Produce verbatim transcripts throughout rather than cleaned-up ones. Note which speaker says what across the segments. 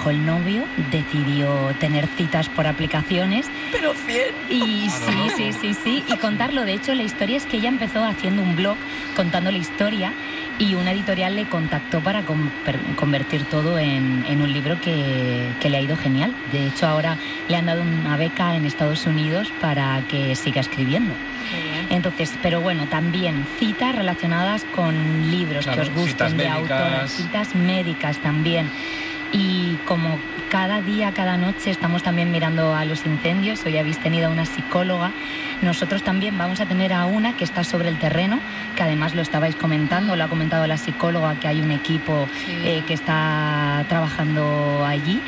Speaker 1: dejó el novio, decidió tener citas por aplicaciones.
Speaker 2: Pero cien.
Speaker 1: Y sí, sí, sí, sí, y contarlo. De hecho, la historia es que ella empezó haciendo un blog contando la historia y una editorial le contactó para con, per, convertir todo en, en un libro que, que le ha ido genial. De hecho, ahora le han dado una beca en Estados Unidos para que siga escribiendo. Entonces, pero bueno, también citas relacionadas con libros, claro, que os gusten, de autoras, citas médicas también. Y como cada día, cada noche estamos también mirando a los incendios, hoy habéis tenido a una psicóloga, nosotros también vamos a tener a una que está sobre el terreno, que además lo estabais comentando, lo ha comentado la psicóloga, que hay un equipo sí. eh, que está trabajando allí.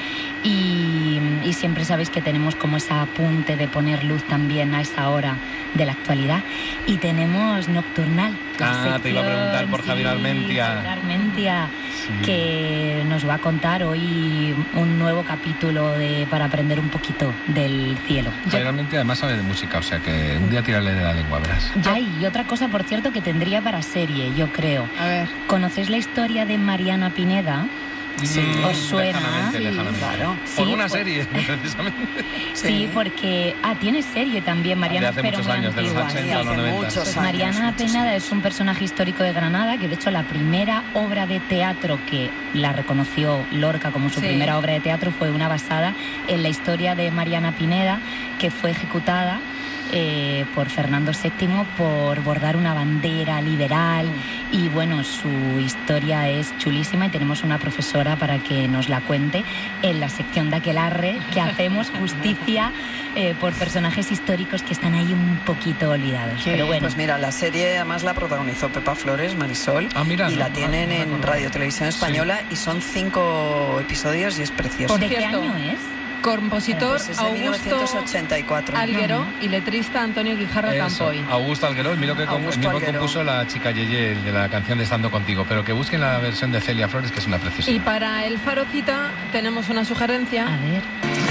Speaker 1: Y, y siempre sabéis que tenemos como ese apunte de poner luz también a esa hora de la actualidad. Y tenemos Nocturnal.
Speaker 3: Ah, sección, te iba a preguntar por sí, Javier Armentia.
Speaker 1: Javier Armentia, sí. que nos va a contar hoy un nuevo capítulo de, para aprender un poquito del cielo.
Speaker 3: Javier Armentia además sabe de música, o sea que un día tírale de la lengua, verás.
Speaker 1: Ay, y otra cosa, por cierto, que tendría para serie, yo creo.
Speaker 2: A ver.
Speaker 1: ¿Conocéis la historia de Mariana Pineda?
Speaker 3: Sí,
Speaker 1: ¿os suena?
Speaker 3: Lejanamente,
Speaker 1: sí,
Speaker 3: lejanamente.
Speaker 1: Claro.
Speaker 3: Por
Speaker 1: sí,
Speaker 3: una
Speaker 1: por...
Speaker 3: serie, precisamente.
Speaker 1: Sí, sí, porque... Ah, tiene serie también, Mariana,
Speaker 3: de hace
Speaker 1: pero
Speaker 3: muchos
Speaker 1: muy
Speaker 3: años,
Speaker 1: antigua.
Speaker 3: de los ochenta o los noventa.
Speaker 1: Pues Mariana Pineda es un personaje histórico de Granada, que de hecho la primera obra de teatro que la reconoció Lorca como su sí. primera obra de teatro fue una basada en la historia de Mariana Pineda, que fue ejecutada Eh, por Fernando séptimo por bordar una bandera liberal y bueno, su historia es chulísima y tenemos una profesora para que nos la cuente en la sección de Aquelarre, que hacemos justicia eh, por personajes históricos que están ahí un poquito olvidados.
Speaker 2: Sí,
Speaker 1: pero bueno.
Speaker 2: Pues mira, la serie además la protagonizó Pepa Flores, Marisol,
Speaker 3: ah, mira,
Speaker 2: y
Speaker 3: no,
Speaker 2: la tienen
Speaker 3: no, no, no,
Speaker 2: en Radio Televisión Española sí. y son cinco episodios y es precioso.
Speaker 1: ¿De qué año es?
Speaker 4: Compositor
Speaker 2: pues es
Speaker 4: Augusto
Speaker 2: mil novecientos ochenta y cuatro.
Speaker 4: Alguero uh-huh. y letrista Antonio Guijarro
Speaker 3: Eso.
Speaker 4: Campoy.
Speaker 3: Augusto Alguero, el mismo que, com- el mismo que compuso la chica Yeye de la canción de Estando Contigo, pero que busquen la versión de Celia Flores, que es una preciosidad.
Speaker 4: Y para el Farocita tenemos una sugerencia.
Speaker 1: A ver.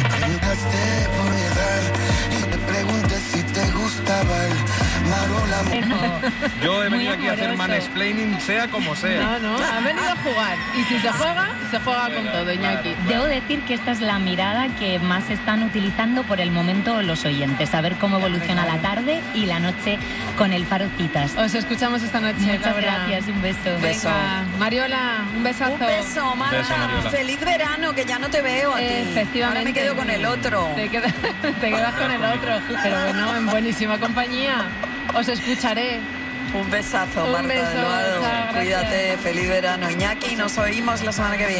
Speaker 3: Yo he venido aquí a hacer mansplaining, sea como sea.
Speaker 4: No, no, ha venido a jugar. Y si se juega, se juega con todo, Iñaki.
Speaker 1: Debo decir que esta es la mirada que más están utilizando por el momento los oyentes. A ver cómo evoluciona la tarde y la noche con el Farocitas.
Speaker 4: Os escuchamos esta noche.
Speaker 1: Muchas
Speaker 4: Laura.
Speaker 1: gracias, un beso.
Speaker 4: Venga, beso. Mariola, un besazo.
Speaker 2: Un beso, Marta.
Speaker 3: Beso, Mariola.
Speaker 2: Feliz verano, que ya no te veo a ti.
Speaker 4: Efectivamente.
Speaker 2: Ahora me quedo con el otro.
Speaker 4: Te quedas, te quedas con el otro. Pero bueno, en buenísima compañía. Os escucharé.
Speaker 2: Un besazo,
Speaker 4: un
Speaker 2: Marta
Speaker 4: beso,
Speaker 2: del Vado.
Speaker 4: chao,
Speaker 2: Cuídate, feliz verano. Iñaki, nos oímos la semana que viene.